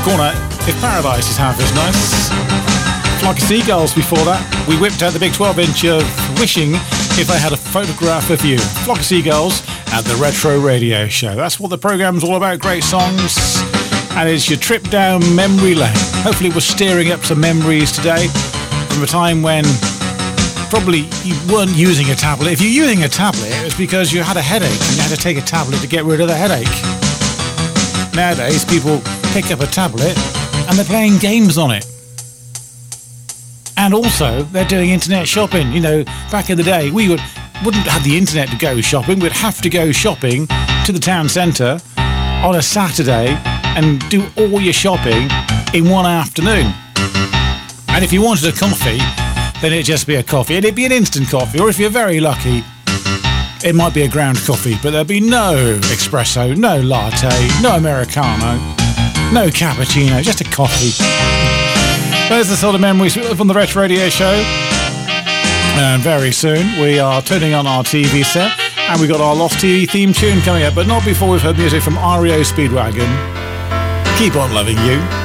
corner, If Paradise is Half As Nice. Flock of Seagulls before that. We whipped out the big 12-inch of Wishing If I Had a Photograph of You. Flock of Seagulls at the Retro Radio Show. That's what the programme's all about, great songs. And it's your trip down memory lane. Hopefully we're steering up some memories today from a time when probably you weren't using a tablet. If you're using a tablet, it was because you had a headache and you had to take a tablet to get rid of the headache. Nowadays, people pick up a tablet and they're playing games on it. And also, they're doing internet shopping. You know, back in the day, we wouldn't have the internet to go shopping. We'd have to go shopping to the town centre on a Saturday and do all your shopping in one afternoon. And if you wanted a coffee, then it'd just be a coffee. And it'd be an instant coffee, or if you're very lucky, it might be a ground coffee, but there'd be no espresso, no latte, no Americano, no cappuccino, just a coffee. Those are the sort of memories we live on the Retro Radio Show. And very soon we are turning on our TV set and we've got our Lost TV theme tune coming up, but not before we've heard music from REO Speedwagon. Keep on loving you.